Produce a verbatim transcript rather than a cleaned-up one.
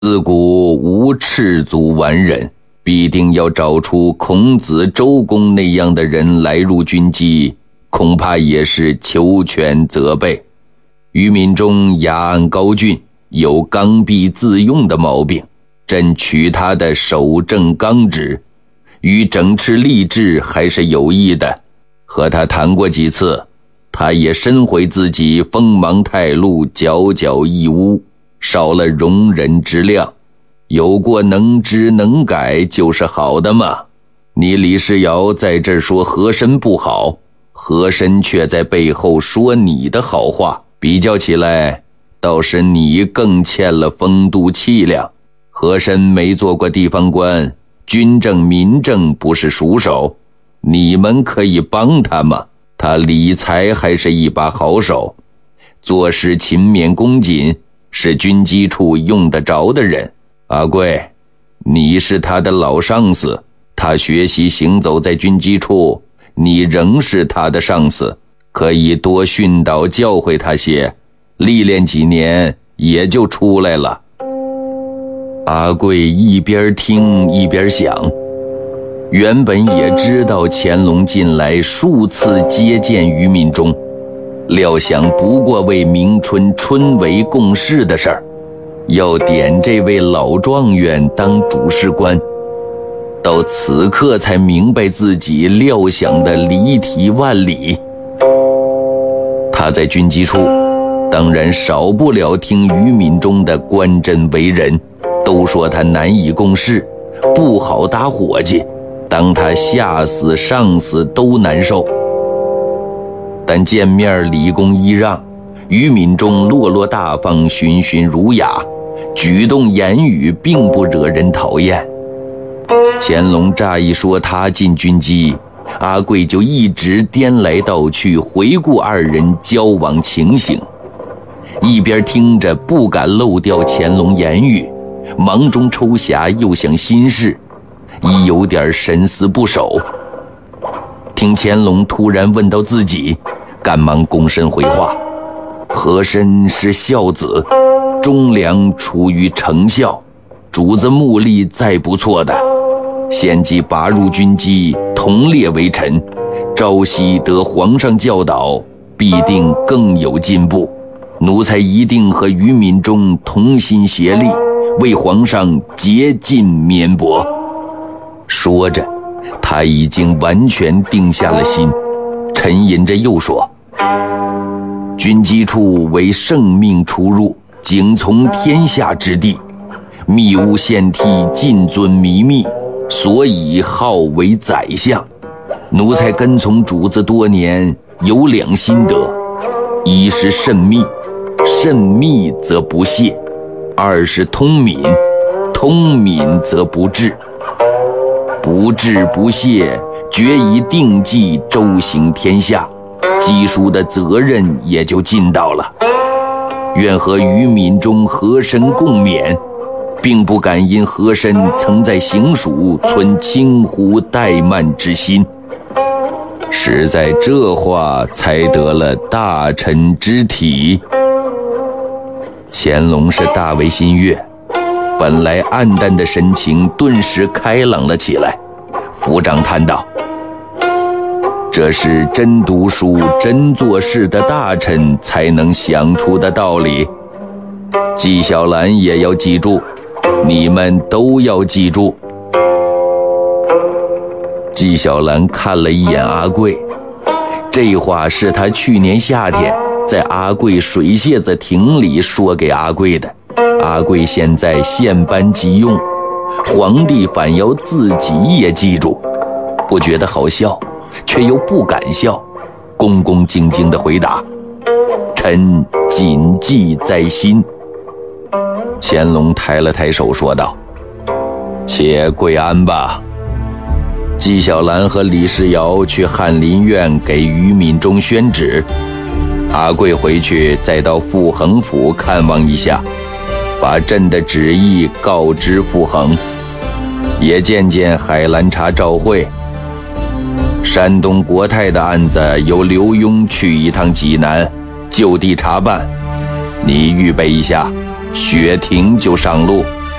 自古无赤足完人，必定要找出孔子、周公那样的人来入军机，恐怕也是求全责备。于敏中雅安高峻，有刚愎自用的毛病，朕取他的守正刚直，与整饬吏治还是有益的。和他谈过几次，他也深悔自己锋芒太露，佼佼一污，少了容人之量。有过能知能改就是好的嘛。你李世尧在这儿说和珅不好，和珅却在背后说你的好话，比较起来倒是你更欠了风度气量。和珅没做过地方官，军政民政不是熟手，你们可以帮他吗？他理财还是一把好手，做事勤勉恭谨，是军机处用得着的人。阿贵，你是他的老上司，他学习行走在军机处，你仍是他的上司，可以多训导教诲他些，历练几年也就出来了。阿贵一边听一边想，原本也知道乾隆近来数次接见于敏中，料想不过为明春春闱共事的事儿，要点这位老状元当主事官，到此刻才明白自己料想的离题万里。他在军机处当然少不了听于敏中的官真为人，都说他难以共事，不好打伙计，当他下死上死都难受。但见面礼恭揖让，于敏中落落大方，循循儒雅，举动言语并不惹人讨厌。乾隆乍一说他进军机，阿贵就一直颠来倒去回顾二人交往情形，一边听着不敢漏掉乾隆言语，忙中抽匣又想心事，已有点神思不守。听乾隆突然问到自己，赶忙躬身回话：和珅是孝子，忠良出于成孝，主子目力再不错的，现即拔入军机，同列为臣，朝夕得皇上教导，必定更有进步。奴才一定和于敏中同心协力，为皇上竭尽绵薄。说着，他已经完全定下了心，沉吟着又说：军机处为圣命出入，仅从天下之地，密务献替，尽遵靡密，所以号为宰相。奴才跟从主子多年，有两心得：一是慎密，慎密则不懈；二是通敏，通敏则不治。不治不懈，决以定计周行天下，基书的责任也就尽到了。愿和于敏中和珅共勉，并不敢因和珅曾在行署存轻忽怠慢之心。实在这话才得了大臣之体。乾隆是大为心悦，本来暗淡的神情顿时开朗了起来，抚掌叹道：这是真读书真做事的大臣才能想出的道理。纪晓岚也要记住，你们都要记住。纪晓岚看了一眼阿贵，这话是他去年夏天在阿贵水榭子亭里说给阿贵的。阿贵现在现颁即用，皇帝反要自己也记住，不觉得好笑，却又不敢笑，恭恭敬敬地回答：臣谨记在心。乾隆抬了抬手说道：且跪安吧。纪晓岚和李世尧去翰林院给于敏中宣旨，阿贵回去再到傅恒府看望一下，把朕的旨意告知傅恒，也见见海兰察赵会。山东国泰的案子由刘墉去一趟济南，就地查办，你预备一下，雪亭就上路。